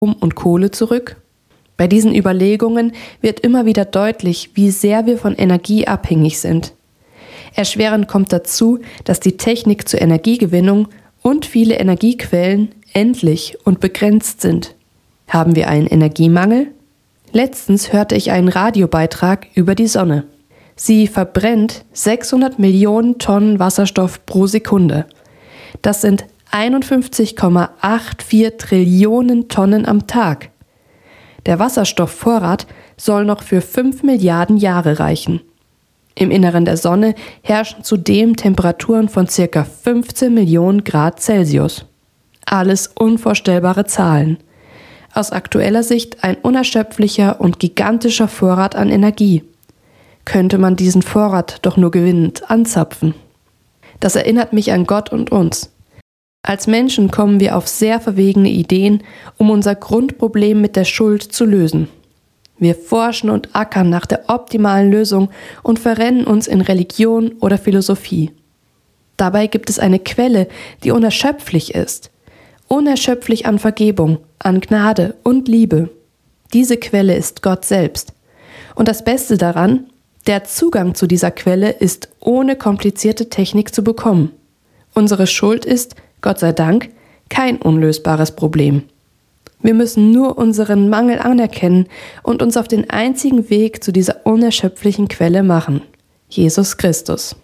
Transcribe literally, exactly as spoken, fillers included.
und Kohle zurück? Bei diesen Überlegungen wird immer wieder deutlich, wie sehr wir von Energie abhängig sind. Erschwerend kommt dazu, dass die Technik zur Energiegewinnung und viele Energiequellen endlich und begrenzt sind. Haben wir einen Energiemangel? Letztens hörte ich einen Radiobeitrag über die Sonne. Sie verbrennt sechshundert Millionen Tonnen Wasserstoff pro Sekunde. Das sind einundfünfzig Komma vierundachtzig Trillionen Tonnen am Tag. Der Wasserstoffvorrat soll noch für fünf Milliarden Jahre reichen. Im Inneren der Sonne herrschen zudem Temperaturen von ca. fünfzehn Millionen Grad Celsius. Alles unvorstellbare Zahlen. Aus aktueller Sicht ein unerschöpflicher und gigantischer Vorrat an Energie. Könnte man diesen Vorrat doch nur gewinnend anzapfen. Das erinnert mich an Gott und uns. Als Menschen kommen wir auf sehr verwegene Ideen, um unser Grundproblem mit der Schuld zu lösen. Wir forschen und ackern nach der optimalen Lösung und verrennen uns in Religion oder Philosophie. Dabei gibt es eine Quelle, die unerschöpflich ist. Unerschöpflich an Vergebung, an Gnade und Liebe. Diese Quelle ist Gott selbst. Und das Beste daran, der Zugang zu dieser Quelle ist ohne komplizierte Technik zu bekommen. Unsere Schuld ist, Gott sei Dank, kein unlösbares Problem. Wir müssen nur unseren Mangel anerkennen und uns auf den einzigen Weg zu dieser unerschöpflichen Quelle machen: Jesus Christus.